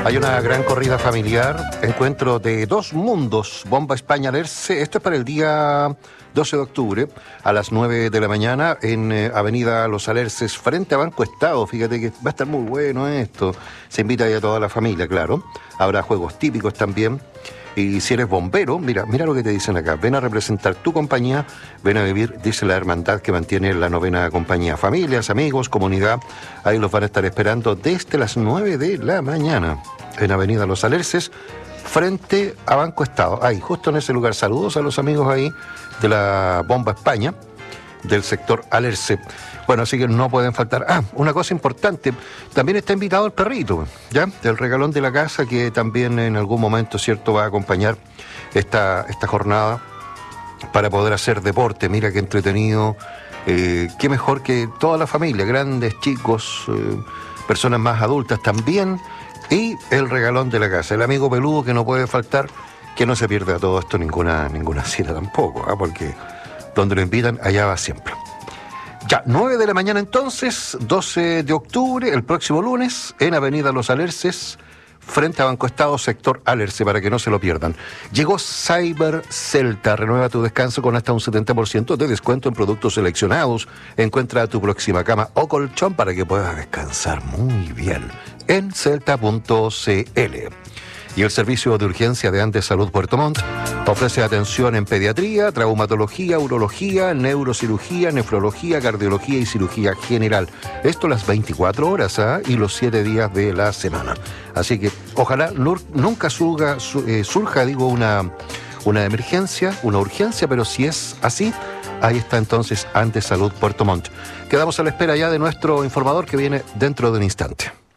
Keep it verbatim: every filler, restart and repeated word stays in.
Hay una gran corrida familiar, encuentro de dos mundos, Bomba España Alerce. Esto es para el día doce de octubre, a las nueve de la mañana, en eh, Avenida Los Alerces, frente a Banco Estado. Fíjate que va a estar muy bueno esto. Se invita ahí a toda la familia, claro. Habrá juegos típicos también. Y si eres bombero, mira, mira lo que te dicen acá. Ven a representar tu compañía, ven a vivir, dice la hermandad que mantiene la novena compañía. Familias, amigos, comunidad, ahí los van a estar esperando desde las nueve de la mañana, en Avenida Los Alerces, frente a Banco Estado. Ahí, justo en ese lugar. Saludos a los amigos ahí de la Bomba España, del sector Alerce. Bueno, así que no pueden faltar. Ah, una cosa importante, también está invitado el perrito, ¿ya? Del regalón de la casa, que también en algún momento, ¿cierto?, va a acompañar esta, esta jornada para poder hacer deporte. Mira qué entretenido, eh, qué mejor que toda la familia, grandes, chicos, eh, personas más adultas también, y el regalón de la casa, el amigo peludo que no puede faltar, que no se pierda todo esto ninguna, ninguna cita tampoco, ¿eh? Porque donde lo invitan, allá va siempre. Ya, nueve de la mañana entonces, doce de octubre, el próximo lunes, en Avenida Los Alerces, frente a Banco Estado, sector Alerce, para que no se lo pierdan. Llegó Cyber Celta, renueva tu descanso con hasta un setenta por ciento de descuento en productos seleccionados. Encuentra tu próxima cama o colchón para que puedas descansar muy bien en celta punto c l. Y el servicio de urgencia de Andes Salud Puerto Montt ofrece atención en pediatría, traumatología, urología, neurocirugía, nefrología, cardiología y cirugía general. Esto las veinticuatro horas ¿eh? y los siete días de la semana. Así que ojalá nur, nunca surga, su, eh, surja, digo, una, una emergencia, una urgencia, pero si es así, ahí está entonces Andes Salud Puerto Montt. Quedamos a la espera ya de nuestro informador que viene dentro de un instante.